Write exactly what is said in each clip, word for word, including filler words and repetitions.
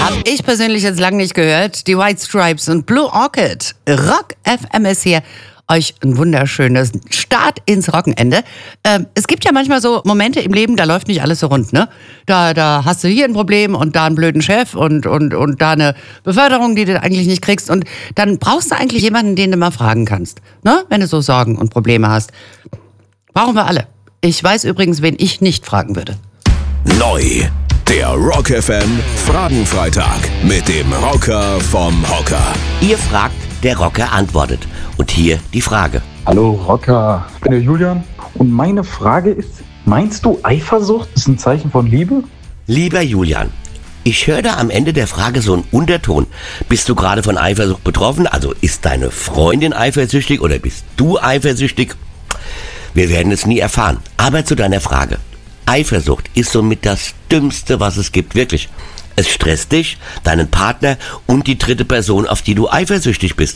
Hab ich persönlich jetzt lange nicht gehört. Die White Stripes und Blue Orchid. Rock F M ist hier. Euch ein wunderschönes Start ins Wochenende. Ähm, es gibt ja manchmal so Momente im Leben, da läuft nicht alles so rund, ne? Da, da hast du hier ein Problem und da einen blöden Chef und, und, und da eine Beförderung, die du eigentlich nicht kriegst. Und dann brauchst du eigentlich jemanden, den du mal fragen kannst, ne? Wenn du so Sorgen und Probleme hast. Brauchen wir alle. Ich weiß übrigens, wen ich nicht fragen würde. Neu, der Rock F M Fragenfreitag mit dem Rocker vom Hocker. Ihr fragt, der Rocker antwortet. Und hier die Frage. Hallo Rocker, ich bin der Julian und meine Frage ist, meinst du Eifersucht ist ein Zeichen von Liebe? Lieber Julian, ich höre da am Ende der Frage so einen Unterton. Bist du gerade von Eifersucht betroffen? Also ist deine Freundin eifersüchtig oder bist du eifersüchtig? Wir werden es nie erfahren. Aber zu deiner Frage. Eifersucht ist somit das Dümmste, was es gibt, wirklich. Es stresst dich, deinen Partner und die dritte Person, auf die du eifersüchtig bist.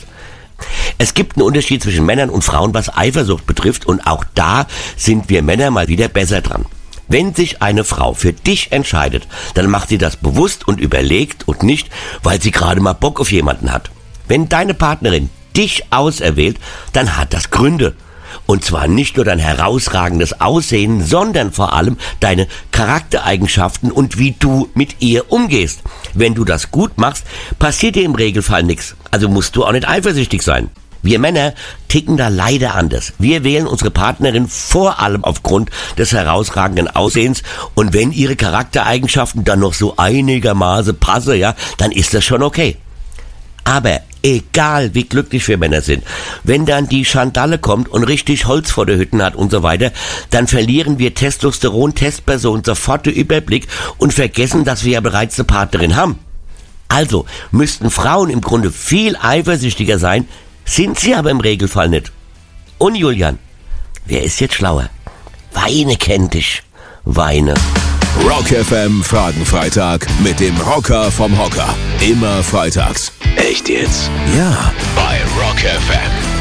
Es gibt einen Unterschied zwischen Männern und Frauen, was Eifersucht betrifft, und auch da sind wir Männer mal wieder besser dran. Wenn sich eine Frau für dich entscheidet, dann macht sie das bewusst und überlegt und nicht, weil sie gerade mal Bock auf jemanden hat. Wenn deine Partnerin dich auserwählt, dann hat das Gründe. Und zwar nicht nur dein herausragendes Aussehen, sondern vor allem deine Charaktereigenschaften und wie du mit ihr umgehst. Wenn du das gut machst, passiert dir im Regelfall nichts. Also musst du auch nicht eifersüchtig sein. Wir Männer ticken da leider anders. Wir wählen unsere Partnerin vor allem aufgrund des herausragenden Aussehens, und wenn ihre Charaktereigenschaften dann noch so einigermaßen passen, ja, dann ist das schon okay. Aber egal wie glücklich wir Männer sind, wenn dann die Chandalle kommt und richtig Holz vor der Hütten hat und so weiter, dann verlieren wir Testosteron-Testpersonen sofort den Überblick und vergessen, dass wir ja bereits eine Partnerin haben. Also müssten Frauen im Grunde viel eifersüchtiger sein, sind sie aber im Regelfall nicht. Und Julian, wer ist jetzt schlauer? Weine kennt dich. Weine. Rock F M Fragenfreitag mit dem Rocker vom Hocker. Immer freitags. Echt jetzt? Ja, bei Rock F M.